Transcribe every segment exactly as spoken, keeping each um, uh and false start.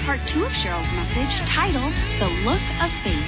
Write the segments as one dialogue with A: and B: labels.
A: part two of Cheryl's message titled The Look of Faith.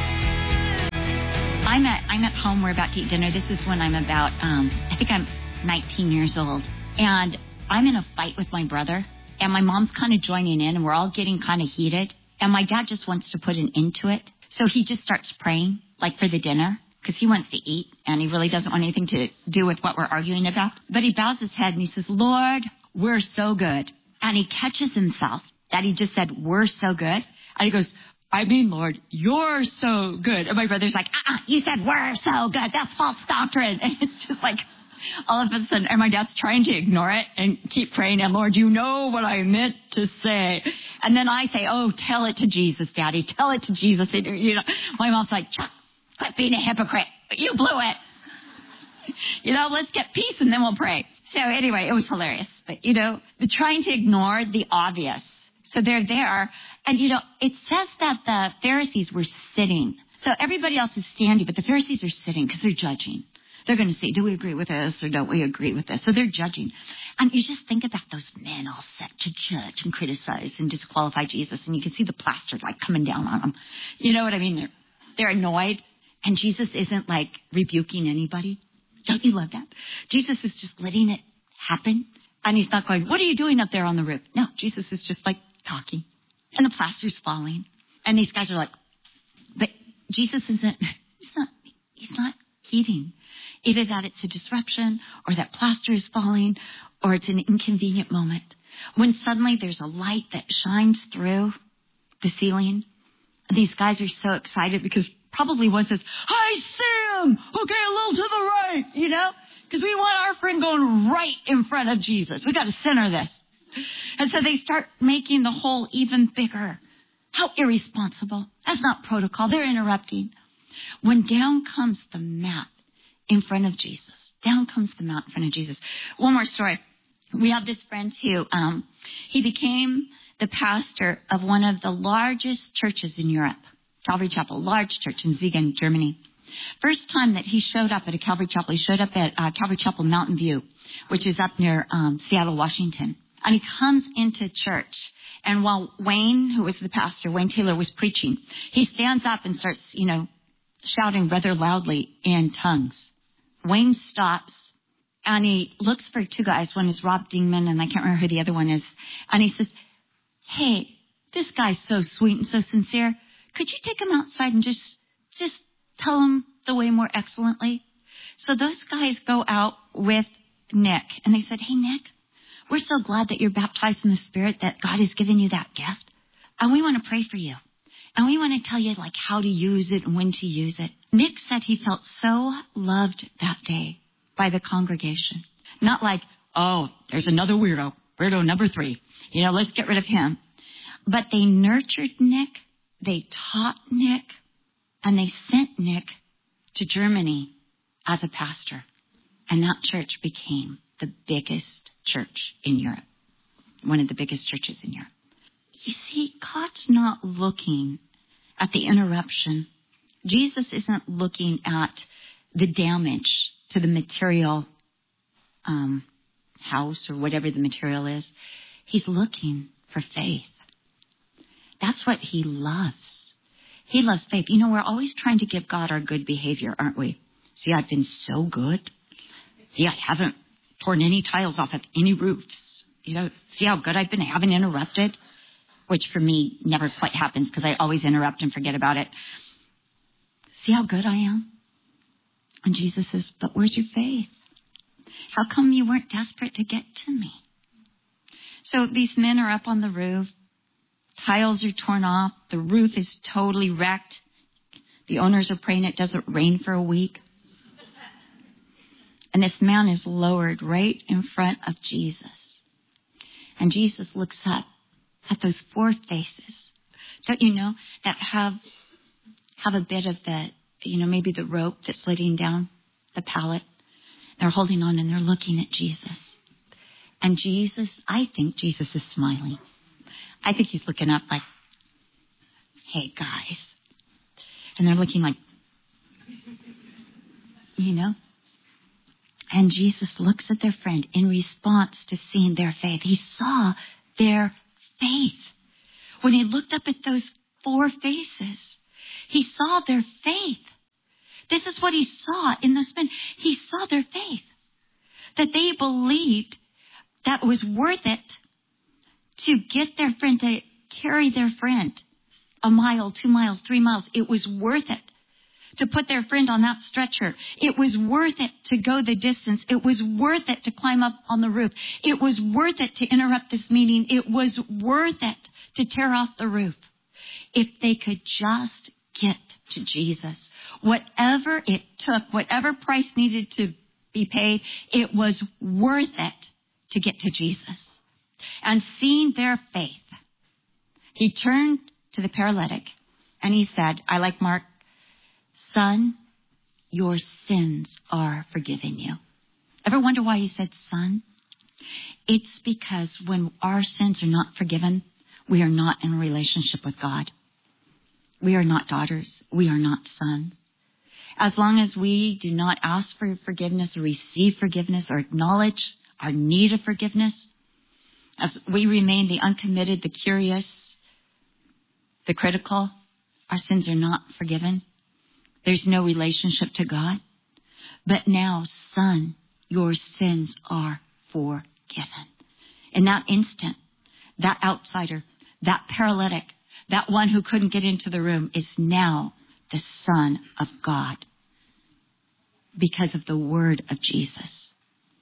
B: I'm at I'm at home. We're about to eat dinner. This is when I'm about, um, I think I'm nineteen years old. And I'm in a fight with my brother. And my mom's kind of joining in. And we're all getting kind of heated. And my dad just wants to put an end to it. So he just starts praying, like for the dinner, because he wants to eat. And he really doesn't want anything to do with what we're arguing about. But he bows his head and he says, Lord, we're so good. And he catches himself that he just said, we're so good. And he goes, I mean, Lord, you're so good. And my brother's like, uh-uh, you said we're so good. That's false doctrine. And it's just like all of a sudden, and my dad's trying to ignore it and keep praying. And Lord, you know what I meant to say. And then I say, oh, tell it to Jesus, Daddy. Tell it to Jesus. And, you know, my mom's like, Chuck, quit being a hypocrite. You blew it. You know, let's get peace and then we'll pray. So anyway, it was hilarious. But, you know, trying to ignore the obvious. So they're there. And, you know, it says that the Pharisees were sitting. So everybody else is standing, but the Pharisees are sitting because they're judging. They're going to say, do we agree with this or don't we agree with this? So they're judging. And you just think about those men all set to judge and criticize and disqualify Jesus. And you can see the plaster like coming down on them. You know what I mean? They're, they're annoyed. And Jesus isn't like rebuking anybody. Don't you love that? Jesus is just letting it happen. And he's not going, what are you doing up there on the roof? No, Jesus is just like talking. And the plaster's falling. And these guys are like, but Jesus isn't, he's not, he's not heeding. Either that it's a disruption or that plaster is falling or it's an inconvenient moment. When suddenly there's a light that shines through the ceiling. And these guys are so excited because probably one says, I see him. Okay, a little to the right, you know, because we want our friend going right in front of Jesus. We got to center this. And so they start making the hole even bigger. How irresponsible. That's not protocol. They're interrupting. When down comes the mat in front of Jesus. Down comes the mat in front of Jesus. One more story. We have this friend who, um, he became the pastor of one of the largest churches in Europe. Calvary Chapel, large church in Siegen, Germany. First time that he showed up at a Calvary Chapel, he showed up at uh, Calvary Chapel Mountain View, which is up near um, Seattle, Washington. And he comes into church. And while Wayne, who was the pastor, Wayne Taylor, was preaching, he stands up and starts, you know, shouting rather loudly in tongues. Wayne stops and he looks for two guys. One is Rob Dingman, and I can't remember who the other one is. And he says, hey, this guy's so sweet and so sincere. Could you take him outside and just, just tell him the way more excellently? So those guys go out with Nick, and they said, hey, Nick, we're so glad that you're baptized in the Spirit, that God has given you that gift. And we want to pray for you. And we want to tell you, like, how to use it and when to use it. Nick said he felt so loved that day by the congregation. Not like, oh, there's another weirdo, weirdo number three. You know, let's get rid of him. But they nurtured Nick. They taught Nick, and they sent Nick to Germany as a pastor. And that church became the biggest church in Europe, one of the biggest churches in Europe. You see, God's not looking at the interruption. Jesus isn't looking at the damage to the material um, house or whatever the material is. He's looking for faith. That's what he loves. He loves faith. You know, we're always trying to give God our good behavior, aren't we? See, I've been so good. See, I haven't torn any tiles off of any roofs. You know, see how good I've been? I haven't interrupted, which for me never quite happens because I always interrupt and forget about it. See how good I am? And Jesus says, but where's your faith? How come you weren't desperate to get to me? So these men are up on the roof. Tiles are torn off. The roof is totally wrecked. The owners are praying it doesn't rain for a week. And this man is lowered right in front of Jesus. And Jesus looks up at those four faces. Don't you know that have have a bit of the, you know, maybe the rope that's letting down the pallet? They're holding on and they're looking at Jesus. And Jesus, I think Jesus is smiling. I think he's looking up like, hey, guys. And they're looking like, you know. And Jesus looks at their friend in response to seeing their faith. He saw their faith. when he looked up at those four faces, he saw their faith. This is what he saw in those men. He saw their faith, that they believed that it was worth it to get their friend, to carry their friend a mile, two miles, three miles. It was worth it to put their friend on that stretcher. It was worth it to go the distance. It was worth it to climb up on the roof. It was worth it to interrupt this meeting. It was worth it to tear off the roof. If they could just get to Jesus, whatever it took, whatever price needed to be paid, it was worth it to get to Jesus. And seeing their faith, he turned to the paralytic and he said, I like Mark, son, your sins are forgiven you. Ever wonder why he said son? It's because when our sins are not forgiven, we are not in a relationship with God. We are not daughters. We are not sons. As long as we do not ask for forgiveness or receive forgiveness or acknowledge our need of forgiveness, as we remain the uncommitted, the curious, the critical, our sins are not forgiven. There's no relationship to God. But now, son, your sins are forgiven. In that instant, that outsider, that paralytic, that one who couldn't get into the room is now the Son of God because of the word of Jesus.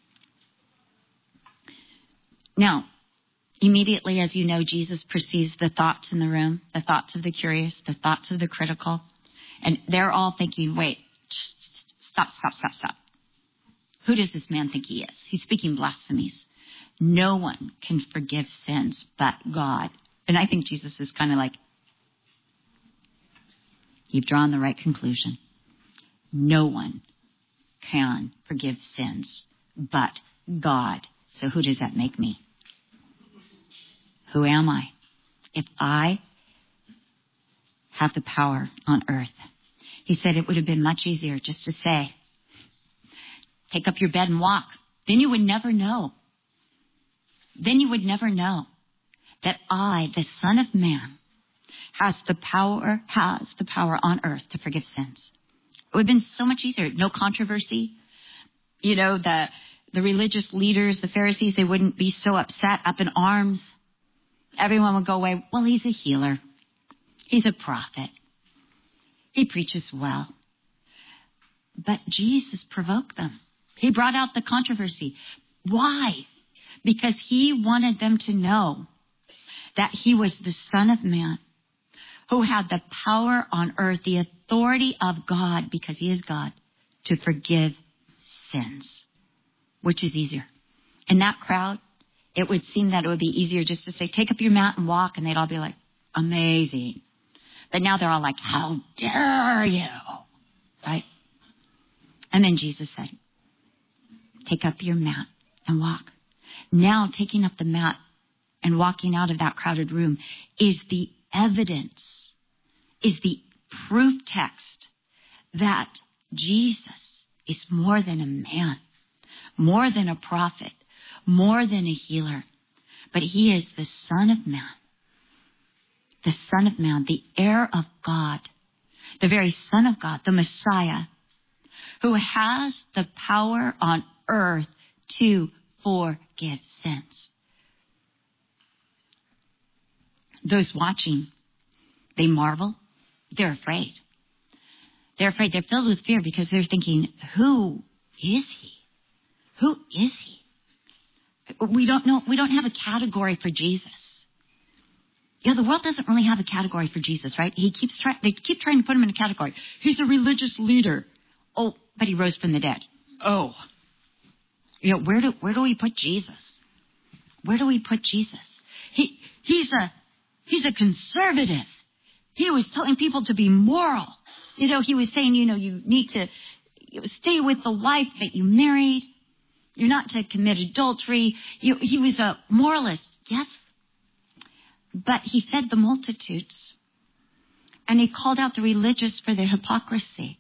B: Now, immediately, as you know, Jesus perceives the thoughts in the room, the thoughts of the curious, the thoughts of the critical. And they're all thinking, wait, stop, stop, stop, stop. Who does this man think he is? He's speaking blasphemies. No one can forgive sins but God. And I think Jesus is kind of like, you've drawn the right conclusion. No one can forgive sins but God. So who does that make me? Who am I? If I have the power on earth, he said it would have been much easier just to say, take up your bed and walk. Then you would never know. Then you would never know that I, the Son of Man, has the power, has the power on earth to forgive sins. It would have been so much easier. No controversy. You know, the, the religious leaders, the Pharisees, they wouldn't be so upset, up in arms. Everyone would go away. Well, he's a healer. He's a prophet. He preaches well. But Jesus provoked them. He brought out the controversy. Why? Because he wanted them to know that he was the Son of Man who had the power on earth, the authority of God, because he is God, to forgive sins. Which is easier? In that crowd, it would seem that it would be easier just to say, take up your mat and walk, and they'd all be like, amazing. But now they're all like, how dare you? Right? And then Jesus said, take up your mat and walk. Now taking up the mat and walking out of that crowded room is the evidence, is the proof text that Jesus is more than a man, more than a prophet, more than a healer, but he is the Son of Man, the Son of Man, the heir of God, the very Son of God, the Messiah, who has the power on earth to forgive sins. Those watching, they marvel. They're afraid. They're afraid. They're filled with fear because they're thinking, who is he? Who is he? We don't know. We don't have a category for Jesus. You know, the world doesn't really have a category for Jesus, right? He keeps trying. They keep trying to put him in a category. He's a religious leader. Oh, but he rose from the dead. Oh, you know, where do where do we put Jesus? Where do we put Jesus? He he's a he's a conservative. He was telling people to be moral. You know, he was saying, you know, you need to stay with the wife that you married. You're not to commit adultery. You, he was a moralist, yes. But he fed the multitudes. And he called out the religious for their hypocrisy.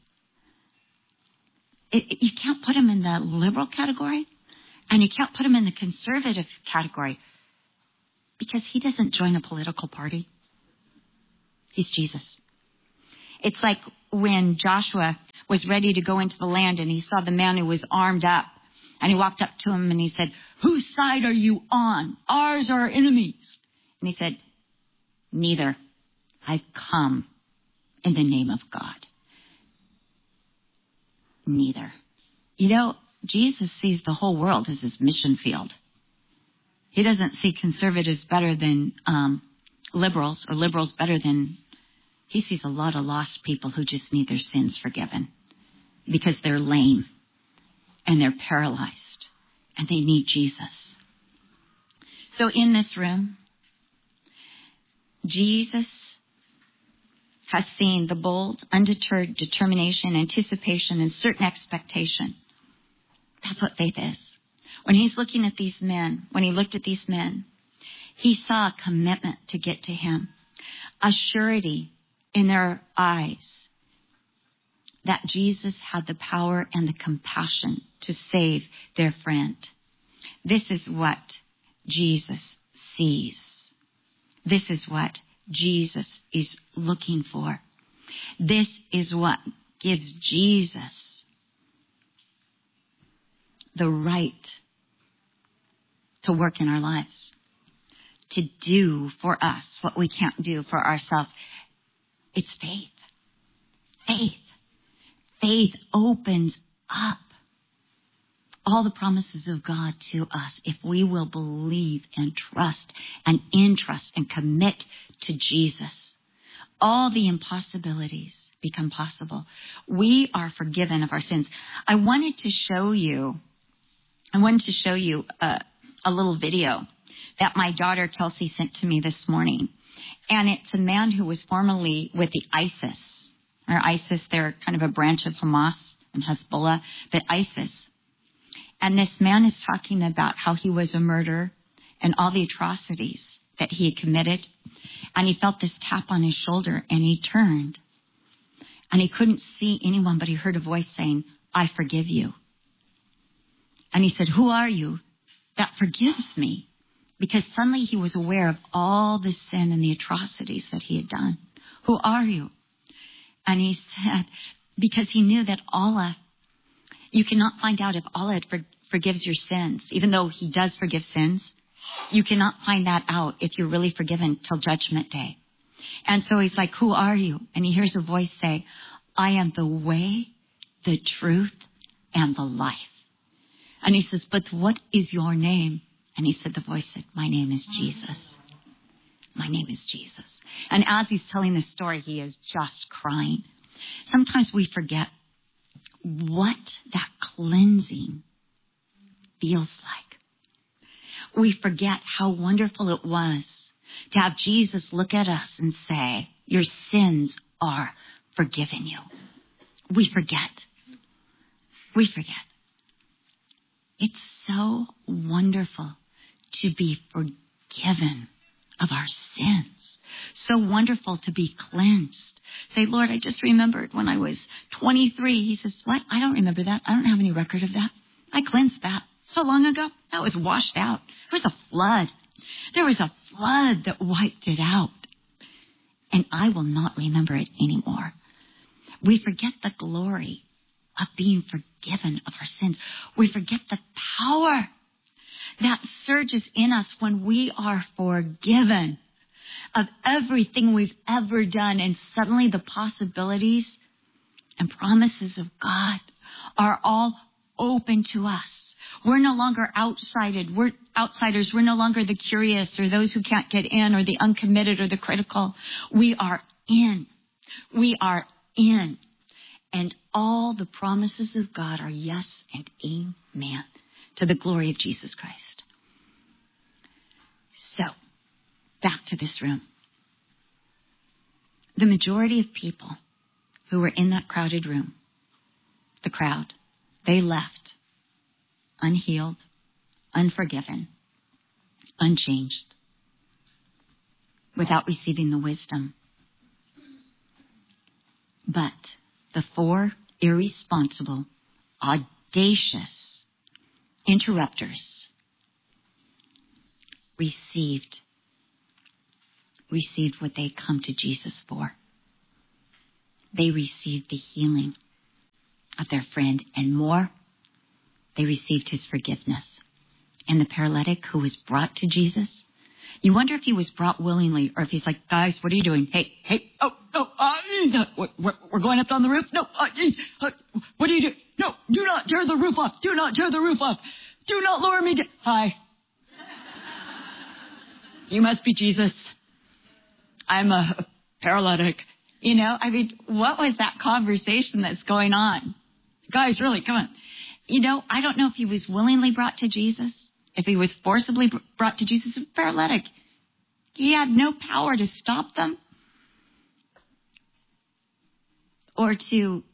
B: It, it, you can't put him in the liberal category. And you can't put him in the conservative category. Because he doesn't join a political party. He's Jesus. It's like when Joshua was ready to go into the land and he saw the man who was armed up. And he walked up to him and he said, whose side are you on? Ours or our enemies? And he said, neither. I've come in the name of God. Neither. You know, Jesus sees the whole world as his mission field. He doesn't see conservatives better than um, liberals or liberals better than... He sees a lot of lost people who just need their sins forgiven because they're lame and they're paralyzed and they need Jesus. So in this room, Jesus has seen the bold, undeterred determination, anticipation, and certain expectation. That's what faith is. When he's looking at these men, when he looked at these men, he saw a commitment to get to him, a surety in their eyes that Jesus had the power and the compassion to save their friend. This is what Jesus sees. This is what Jesus is looking for. This is what gives Jesus the right to work in our lives, to do for us what we can't do for ourselves. It's faith. Faith. Faith opens up all the promises of God to us if we will believe and trust and entrust and commit to Jesus. All the impossibilities become possible. We are forgiven of our sins. I wanted to show you, I wanted to show you a, a little video that my daughter Kelsey sent to me this morning. And it's a man who was formerly with the ISIS, or ISIS, they're kind of a branch of Hamas and Hezbollah, but ISIS. And this man is talking about how he was a murderer and all the atrocities that he had committed. And he felt this tap on his shoulder and he turned. And he couldn't see anyone, but he heard a voice saying, I forgive you. And he said, who are you that forgives me? Because suddenly he was aware of all the sin and the atrocities that he had done. Who are you? And he said, because he knew that Allah, you cannot find out if Allah for, forgives your sins. Even though he does forgive sins, you cannot find that out if you're really forgiven till Judgment Day. And so he's like, who are you? And he hears a voice say, I am the way, the truth, and the life. And he says, but what is your name? And he said, the voice said, my name is Jesus. My name is Jesus. And as he's telling this story, he is just crying. Sometimes we forget what that cleansing feels like. We forget how wonderful it was to have Jesus look at us and say, your sins are forgiven you. We forget. We forget. It's so wonderful to be forgiven of our sins. So wonderful to be cleansed. Say, Lord, I just remembered when I was twenty-three. He says, what? I don't remember that. I don't have any record of that. I cleansed that so long ago. That was washed out. There was a flood. There was a flood that wiped it out. And I will not remember it anymore. We forget the glory of being forgiven of our sins. We forget the power that surges in us when we are forgiven of everything we've ever done. And suddenly the possibilities and promises of God are all open to us. We're no longer outsided. We're outsiders. We're no longer the curious or those who can't get in or the uncommitted or the critical. We are in. We are in. And all the promises of God are yes and amen to the glory of Jesus Christ. So, back to this room. The majority of people who were in that crowded room, the crowd, they left unhealed, unforgiven, unchanged, without receiving the wisdom. But the four irresponsible, audacious interrupters received received what they come to Jesus for. They received the healing of their friend, and more, they received his forgiveness. And the paralytic who was brought to Jesus, you wonder if he was brought willingly, or if he's like, guys, what are you doing? Hey, hey, oh, no, uh, we're, we're going up on the roof. No, uh, uh, what do you do? No, do not tear the roof off. Do not tear the roof off. Do not lower me down. Hi. You must be Jesus. I'm a paralytic. You know, I mean, what was that conversation that's going on? Guys, really, come on. You know, I don't know if he was willingly brought to Jesus, if he was forcibly brought to Jesus, a paralytic. He had no power to stop them or to